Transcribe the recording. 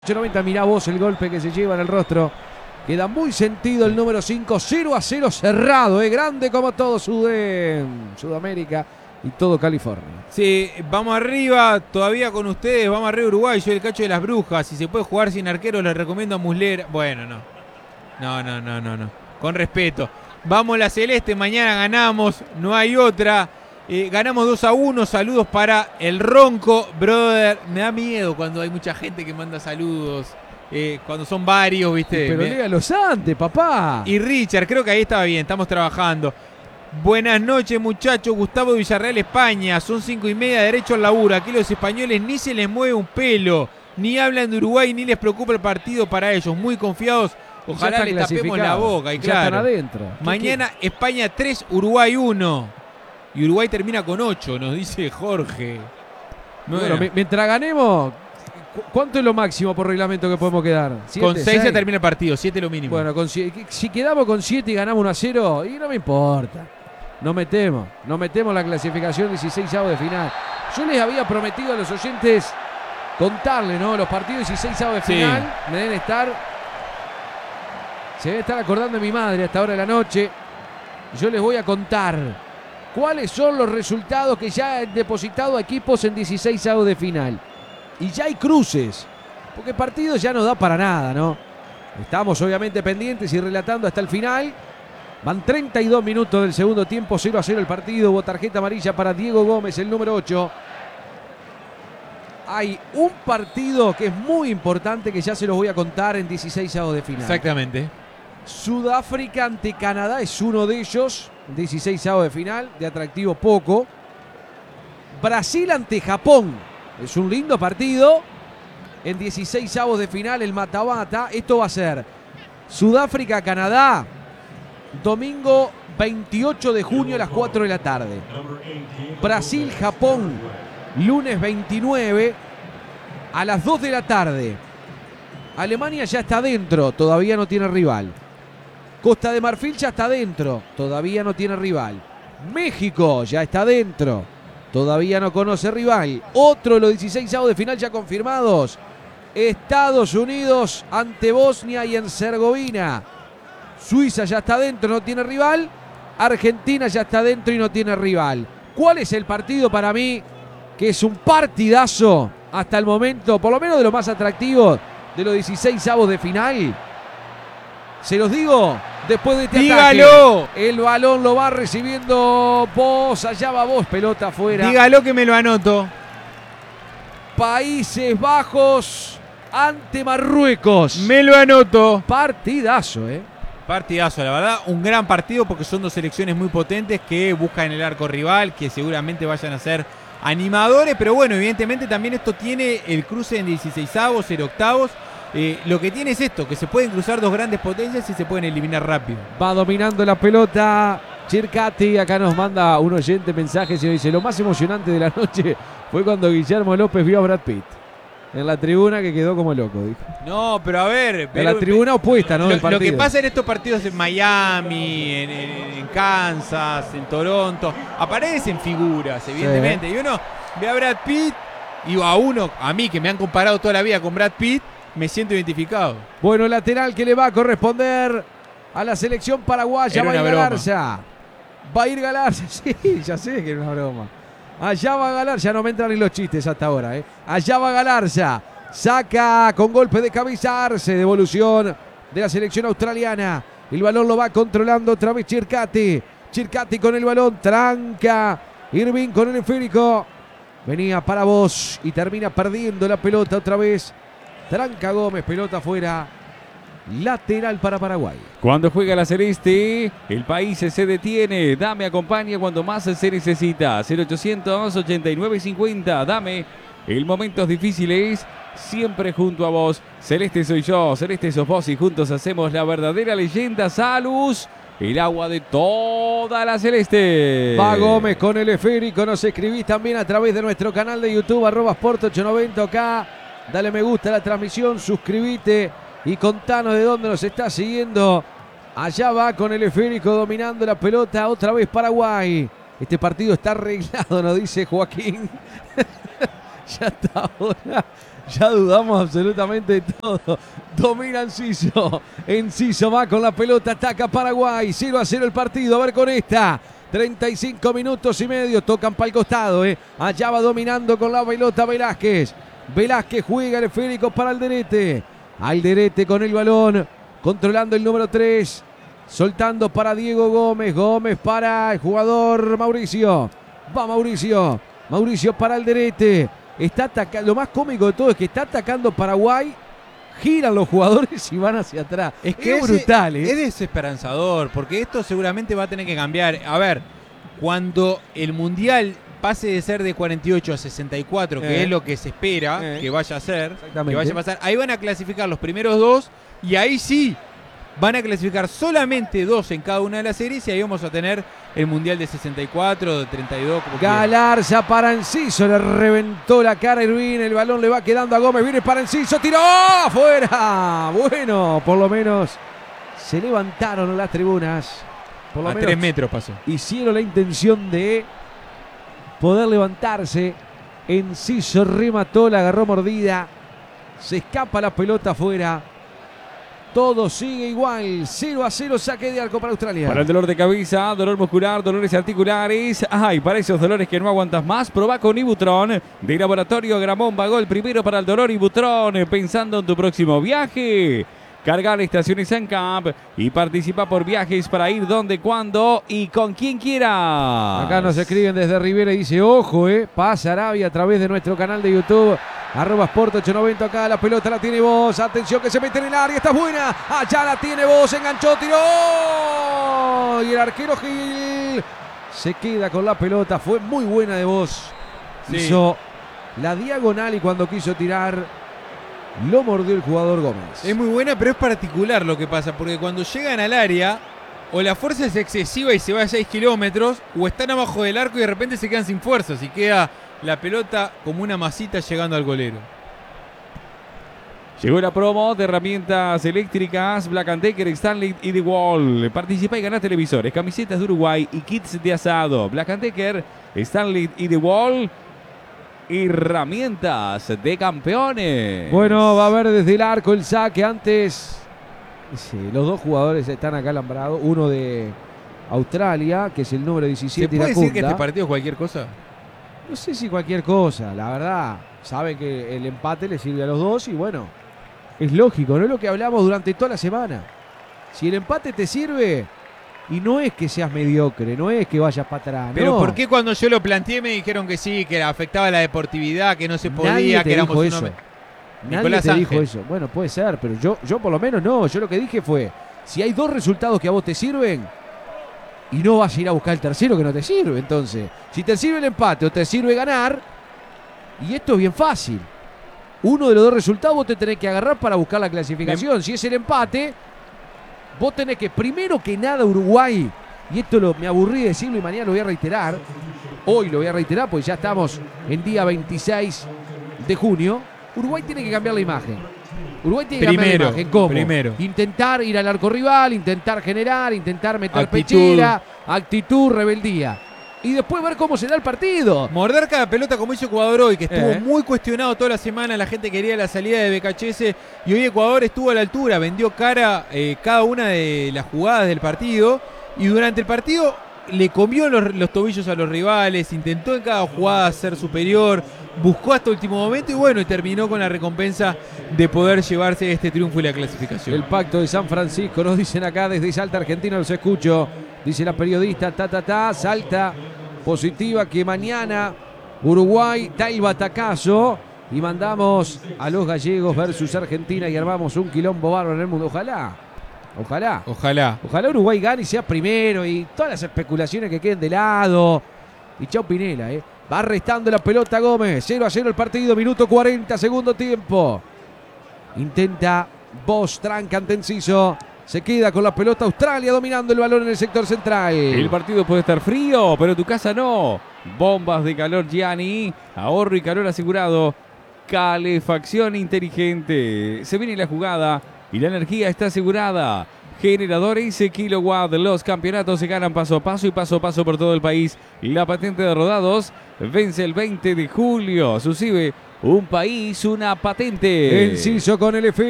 90, mirá vos el golpe que se lleva en el rostro. Queda muy sentido el número 5, 0-0 cerrado, grande como todo Sudamérica y todo California. Sí, vamos arriba, todavía con ustedes, vamos arriba Uruguay, yo el cacho de las brujas, si se puede jugar sin arquero les recomiendo a Muslera. Bueno, no, con respeto. Vamos la Celeste, mañana ganamos, no hay otra. Ganamos 2-1, saludos para el Ronco, brother. Me da miedo cuando hay mucha gente que manda saludos, cuando son varios, ¿viste? Pero léalos antes, papá. Y Richard, creo que ahí estaba bien, estamos trabajando. Buenas noches, muchachos. Gustavo Villarreal, España. Son 5:30, derecho al laburo. Aquí los españoles ni se les mueve un pelo, ni hablan de Uruguay, ni les preocupa el partido para ellos. Muy confiados. Ojalá les tapemos la boca. Y ya claro, están adentro. mañana España 3, Uruguay 1. Y Uruguay termina con 8, nos dice Jorge. Bueno, mientras ganemos, ¿cuánto es lo máximo por reglamento que podemos quedar? Con 6 se termina el partido, 7 lo mínimo. Bueno, si quedamos con 7 y ganamos 1-0, y no me importa. Nos metemos la clasificación 16avos de final. Yo les había prometido a los oyentes contarles, ¿no? Los partidos 16avos de final. Me deben estar. Se debe estar acordando de mi madre hasta ahora de la noche. Yo les voy a contar cuáles son los resultados que ya han depositado equipos en 16avos de final. Y ya hay cruces, porque partido ya no da para nada, ¿no? Estamos obviamente pendientes y relatando hasta el final. Van 32 minutos del segundo tiempo, 0-0 el partido. Hubo tarjeta amarilla para Diego Gómez, el número 8. Hay un partido que es muy importante que ya se los voy a contar en 16avos de final. Exactamente. Sudáfrica ante Canadá es uno de ellos, 16avos de final, de atractivo poco. Brasil ante Japón, es un lindo partido, en 16avos de final, el mata-mata. Esto va a ser Sudáfrica-Canadá, domingo 28 de junio a las 4 de la tarde. Brasil-Japón, lunes 29 a las 2 de la tarde. Alemania ya está dentro, todavía no tiene rival. Costa de Marfil ya está dentro, todavía no tiene rival. México ya está dentro, todavía no conoce rival. Otro de los 16avos de final ya confirmados. Estados Unidos ante Bosnia y Herzegovina. Suiza ya está dentro, no tiene rival. Argentina ya está dentro y no tiene rival. ¿Cuál es el partido para mí que es un partidazo hasta el momento, por lo menos de los más atractivos de los 16avos de final? Se los digo después de este ¡dígalo! Ataque. El balón lo va recibiendo vos, allá va vos, pelota afuera. Dígalo que me lo anoto. Países Bajos ante Marruecos. Me lo anoto. Partidazo, Partidazo, la verdad, un gran partido porque son dos selecciones muy potentes que buscan el arco rival, que seguramente vayan a ser animadores, pero bueno, evidentemente también esto tiene el cruce en 16avos, 0 lo que tiene es esto, que se pueden cruzar dos grandes potencias y se pueden eliminar rápido. Va dominando la pelota Chircati, acá nos manda un oyente mensajes y nos dice: lo más emocionante de la noche fue cuando Guillermo López vio a Brad Pitt en la tribuna, que quedó como loco, dijo. No, pero a ver, en la tribuna opuesta, ¿no? Lo que pasa en estos partidos en Miami, en Kansas, en Toronto, aparecen figuras, evidentemente. Sí. Y uno ve a Brad Pitt y a mí que me han comparado toda la vida con Brad Pitt, me siento identificado. Bueno, lateral que le va a corresponder a la selección paraguaya. Va a ir Galarza. Va a ir Galarza, sí, ya sé que era una broma. Allá va Galarza, ya no me entran ni los chistes hasta ahora. Allá va Galarza. Saca con golpe de cabeza Arce. Devolución de la selección australiana. El balón lo va controlando otra vez Chircati. Chircati con el balón. Tranca. Irving con el esférico. Venía para vos y termina perdiendo la pelota otra vez. Tranca Gómez, pelota afuera. Lateral para Paraguay. Cuando juega la Celeste, el país se detiene. Dame acompaña cuando más se necesita. 0800 8950. Dame, en momentos difíciles, siempre junto a vos. Celeste soy yo, Celeste sos vos y juntos hacemos la verdadera leyenda. Salus, el agua de toda la Celeste. Va Gómez con el esférico. Nos escribís también a través de nuestro canal de YouTube, @Sport890 acá. Dale me gusta a la transmisión, suscríbete y contanos de dónde nos está siguiendo. Allá va con el esférico dominando la pelota otra vez Paraguay. Este partido está arreglado, nos dice Joaquín. Ya está ahora. Ya dudamos absolutamente de todo. Domina Enciso. Enciso va con la pelota, ataca Paraguay. 0-0 el partido. A ver con esta. 35 minutos y medio. Tocan para el costado. Allá va dominando con la pelota Velázquez. Velázquez juega el esférico para Alderete. Alderete con el balón. Controlando el número 3. Soltando para Diego Gómez. Gómez para el jugador Mauricio. Va Mauricio. Mauricio para Alderete. Está atacando. Lo más cómico de todo es que está atacando Paraguay. Giran los jugadores y van hacia atrás. Es que es brutal, es desesperanzador, porque esto seguramente va a tener que cambiar. A ver, cuando el Mundial pase de ser de 48 a 64, que es lo que se espera que vaya a ser, que vaya a pasar, ahí van a clasificar los primeros 2 y ahí sí van a clasificar solamente 2 en cada una de las series y ahí vamos a tener el Mundial de 64, de 32. Como Galarza para Enciso, le reventó la cara a Irvine, el balón le va quedando a Gómez, viene para Enciso, tiró afuera. Bueno, por lo menos se levantaron las tribunas. Por lo a menos 3 metros pasó. hicieron la intención de poder levantarse. Enciso remató, la agarró mordida, se escapa la pelota afuera. Todo sigue igual, 0-0, saque de arco para Australia. Para el dolor de cabeza, dolor muscular, dolores articulares. Ay, para esos dolores que no aguantas más, probá con Ibutron. De Laboratorio Gramón pagó el primero para el dolor Ibutron. Pensando en tu próximo viaje. Carga en estaciones ANCAP y participa por viajes para ir donde, cuándo y con quien quiera. Acá nos escriben desde Rivera y dice, ojo, pasa Arabia a través de nuestro canal de YouTube. @Sport890 acá, la pelota la tiene Vos. Atención que se mete en el área, está buena. Allá la tiene Vos, enganchó, tiró. Y el arquero Gil se queda con la pelota. Fue muy buena de Vos. Sí. Hizo la diagonal y cuando quiso tirar lo mordió el jugador Gómez. Es muy buena, pero es particular lo que pasa, porque cuando llegan al área, o la fuerza es excesiva y se va a 6 kilómetros, o están abajo del arco y de repente se quedan sin fuerzas y queda la pelota como una masita llegando al golero. Llegó la promo de herramientas eléctricas Black & Decker, Stanley y The Wall. Participa y gana televisores, camisetas de Uruguay y kits de asado. Black & Decker, Stanley y The Wall. Herramientas de campeones. Bueno, va a haber desde el arco el saque. Antes, sí, los dos jugadores están acá alambrados. Uno de Australia, que es el número 17. ¿Se puede decir Iracunda. que este partido es cualquier cosa? No sé si cualquier cosa, la verdad. Sabe que el empate le sirve a los dos y bueno, es lógico, no es lo que hablamos durante toda la semana. Si el empate te sirve, y no es que seas mediocre, no es que vayas para atrás. Pero no. ¿por qué cuando yo lo planteé me dijeron que sí, que afectaba la deportividad, que no se podía, Nadie te que éramos dijo eso. Nadie Nicolás te dijo Ángel. eso. Bueno, puede ser, pero yo por lo menos no. Yo lo que dije fue, si hay 2 resultados que a vos te sirven y no vas a ir a buscar el tercero que no te sirve, entonces, si te sirve el empate o te sirve ganar, y esto es bien fácil. Uno de los 2 resultados vos te tenés que agarrar para buscar la clasificación. Si es el empate, vos tenés que, primero que nada, Uruguay, y esto me aburrí de decirlo y mañana lo voy a reiterar, hoy lo voy a reiterar porque ya estamos en día 26 de junio, Uruguay tiene que cambiar la imagen. Uruguay tiene que cambiar la imagen. ¿Cómo? Primero. Intentar ir al arco rival, intentar generar, intentar meter Actitud. pechera, actitud, rebeldía. Y después ver cómo se da el partido. Morder cada pelota como hizo Ecuador hoy, que estuvo Eh. muy cuestionado toda la semana. La gente quería la salida de BKHS y hoy Ecuador estuvo a la altura, vendió cara cada una de las jugadas del partido y durante el partido le comió los tobillos a los rivales, intentó en cada jugada ser superior, buscó hasta último momento y bueno, y terminó con la recompensa de poder llevarse este triunfo y la clasificación. El pacto de San Francisco, nos dicen acá desde Salta, Argentina, los escucho. Dice la periodista, Salta, positiva que mañana Uruguay da el batacazo y mandamos a los gallegos versus Argentina y armamos un quilombo bárbaro en el mundo. Ojalá Uruguay gane y sea primero y todas las especulaciones que queden de lado. Y chau Pinela, va restando la pelota Gómez. 0-0 el partido, minuto 40, segundo tiempo. Intenta Vos, tranca ante Enciso. Se queda con la pelota Australia dominando el balón en el sector central. El partido puede estar frío, pero tu casa no. Bombas de calor Gianni, ahorro y calor asegurado. Calefacción inteligente. Se viene la jugada y la energía está asegurada. Generadores kilowatt. Los campeonatos se ganan paso a paso y paso a paso por todo el país. La patente de rodados vence el 20 de julio. Suscibe Un país, una patente. Enciso con el F.